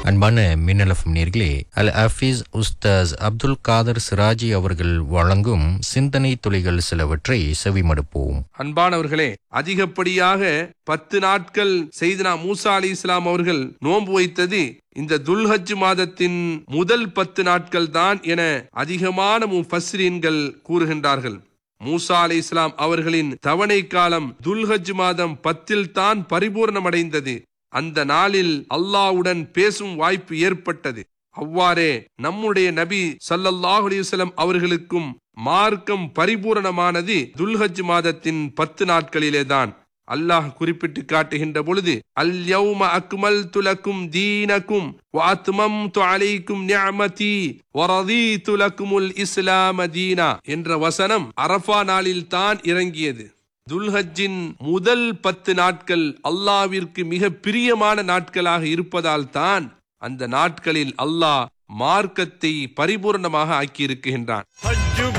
அன்பான மின்னலஃபம் நேர்களே, அல் ஹஃபீஸ் உஸ்தாஸ் அப்துல் காதர் சிராஜி அவர்கள் வழங்கும் சிந்தனை துளிகள் சிலவற்றை செவிமடுப்போம். அன்பானவர்களே, அதிகப்படியாக 10 நாட்கள் செய்தனா மூசா அலைஹிஸ்ஸலாம் அவர்கள் நோன்பு வைத்தது இந்த துல்ஹஜ் மாதத்தின் முதல் 10 நாட்கள் தான் என அதிகமான முஃபஸ்ஸிரீன்கள் கூறுகின்றார்கள். மூசா அலைஹிஸ்ஸலாம் அவர்களின் தவணை காலம் துல்ஹஜ் மாதம் 10 தான் பரிபூர்ணமடைந்தது. அந்த நாளில் அல்லாஹ்வுடன் பேசும் வாய்ப்பு ஏற்பட்டது. அவ்வாறே நம்முடைய நபி ஸல்லல்லாஹு அலைஹி வஸல்லம் அவர்களுக்கும் மார்க்கம் பரிபூரணமானது துல்ஹஜ் மாதத்தின் 10 நாட்களிலே தான். அல்லாஹ் குறிப்பிட்டு காட்டுகின்ற பொழுது, அல் யௌம அக்மல்து லக்கும் தீனக்கும் வ அத்மம்து அலைக்கும் நிஅமதி வ ரதீது லக்குமுல் இஸ்லாம தீனா என்ற வசனம் அரஃபா நாளில் தான் இறங்கியது. துல்ஹஜ்ஜின் முதல் 10 நாட்கள் அல்லாஹ்விற்கு மிக பிரியமான நாட்களாக இருப்பதால் தான் அந்த நாட்களில் அல்லாஹ் மார்க்கத்தை பரிபூர்ணமாக ஆக்கியிருக்கின்றான்.